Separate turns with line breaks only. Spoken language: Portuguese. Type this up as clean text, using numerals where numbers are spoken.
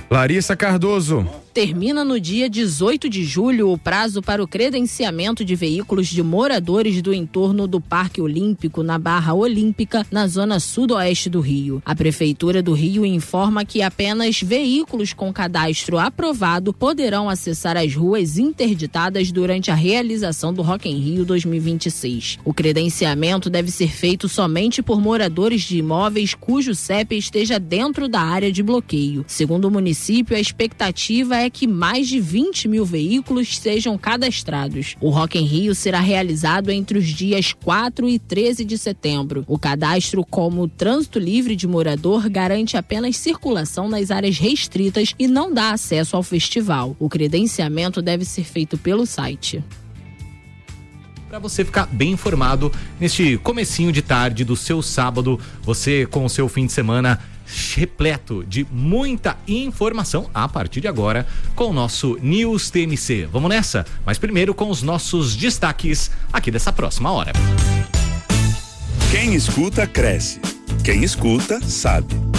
Larissa Cardoso.
Termina no dia 18 de julho o prazo para o credenciamento de veículos de moradores do entorno do Parque Olímpico, na Barra Olímpica, na zona sudoeste do Rio. A Prefeitura do Rio informa que apenas veículos com cadastro aprovado poderão acessar as ruas interditadas durante a realização do Rock in Rio 2026. O credenciamento deve ser feito somente por moradores de imóveis cujo CEP esteja dentro da área de bloqueio. Segundo o município, a expectativa é que mais de 20 mil veículos sejam cadastrados. O Rock in Rio será realizado entre os dias 4 e 13 de setembro. O cadastro como trânsito livre de morador garante apenas circulação nas áreas restritas e não dá acesso ao festival. O credenciamento deve ser feito pelo site.
Para você ficar bem informado neste comecinho de tarde do seu sábado, você com o seu fim de semana repleto de muita informação a partir de agora com o nosso News TMC. Vamos nessa? Mas primeiro com os nossos destaques aqui dessa próxima hora.
Quem escuta, cresce. Quem escuta, sabe.